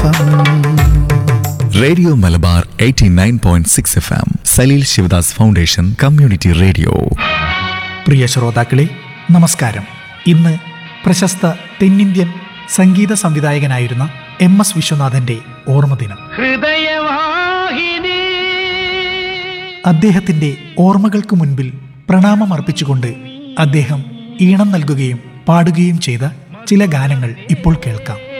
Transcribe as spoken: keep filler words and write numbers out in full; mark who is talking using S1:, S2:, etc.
S1: F M.
S2: Radio Malabar eighty nine point six F M, Saleel Sivadas foundation community radio.
S3: പ്രിയ ശ്രോതാക്കളെ, നമസ്കാരം. ഇന്ന് പ്രശസ്ത തെന്നിന്ത്യൻ സംഗീത സംവിധായകനായിരുന്ന എം എസ് വിശ്വനാഥന്റെ ഓർമ്മദിനം. അദ്ദേഹത്തിന്റെ ഓർമ്മകൾക്ക് മുൻപിൽ പ്രണാമം അർപ്പിച്ചുകൊണ്ട് അദ്ദേഹം ഈണം നൽകുകയും പാടുകയും ചെയ്ത ചില ഗാനങ്ങൾ ഇപ്പോൾ കേൾക്കാം.